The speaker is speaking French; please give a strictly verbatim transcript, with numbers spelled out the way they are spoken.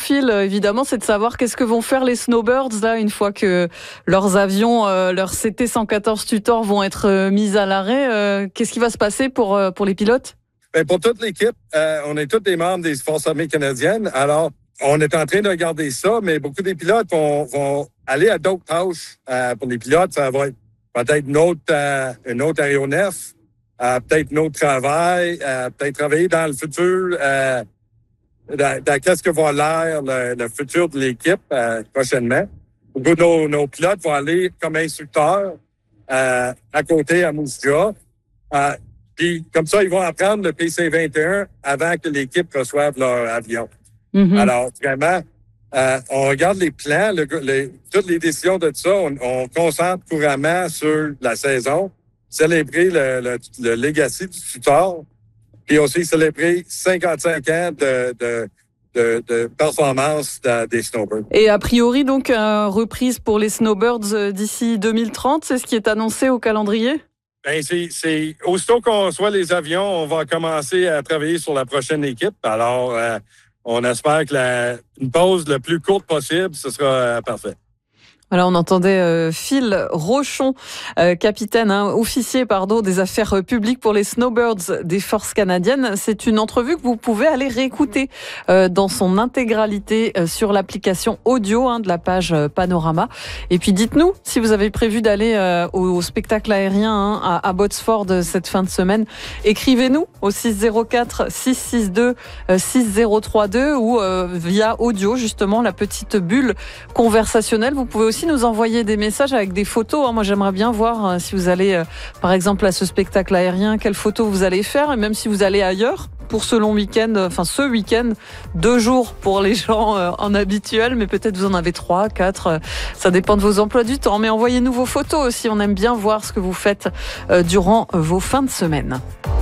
Phil, évidemment, c'est de savoir qu'est-ce que vont faire les Snowbirds là une fois que leurs avions, euh, leurs C T cent quatorze Tutor vont être euh, mis à l'arrêt. Euh, qu'est-ce qui va se passer pour euh, pour les pilotes? Bien, pour toute l'équipe, euh, on est tous des membres des Forces armées canadiennes. Alors, on est en train de regarder ça, mais beaucoup des pilotes vont, vont aller à d'autres tâches. Euh, pour les pilotes, ça va être peut-être une autre, euh, une autre aéronef, euh, peut-être un autre travail, euh, peut-être travailler dans le futur, euh, dans, dans qu'est-ce que va l'air le, le futur de l'équipe euh, prochainement. Beaucoup de nos, nos pilotes vont aller comme instructeurs euh, à côté à Moose Jaw. Euh, Puis, comme ça, ils vont apprendre le P C vingt et un avant que l'équipe reçoive leur avion. Mm-hmm. Alors, vraiment, euh, on regarde les plans, le, les, toutes les décisions de ça, on, on concentre couramment sur la saison, célébrer le, le, le legacy du tuteur, puis aussi célébrer cinquante-cinq ans de, de, de, de performance de, des Snowbirds. Et a priori, donc, euh, reprise pour les Snowbirds d'ici deux mille trente, c'est ce qui est annoncé au calendrier? Ben, c'est, c'est, aussitôt qu'on reçoit les avions, on va commencer à travailler sur la prochaine équipe. Alors, euh, on espère que la, une pause le plus courte possible, ce sera euh, parfait. Voilà, on entendait euh, Phil Rochon, euh, capitaine, hein, officier pardon, des affaires publiques pour les Snowbirds des forces canadiennes. C'est une entrevue que vous pouvez aller réécouter euh, dans son intégralité euh, sur l'application audio hein, de la page euh, Panorama. Et puis dites-nous si vous avez prévu d'aller euh, au, au spectacle aérien hein, à, à Botsford cette fin de semaine. Écrivez-nous au six zéro quatre, six six deux, six zéro trois deux ou euh, via audio justement la petite bulle conversationnelle. Vous pouvez aussi nous envoyer des messages avec des photos. Moi, j'aimerais bien voir si vous allez, par exemple, à ce spectacle aérien, quelles photos vous allez faire. Et même si vous allez ailleurs pour ce long week-end, enfin ce week-end, deux jours pour les gens en habituel, mais peut-être vous en avez trois, quatre. Ça dépend de vos emplois du temps. Mais envoyez-nous vos photos aussi. On aime bien voir ce que vous faites durant vos fins de semaine.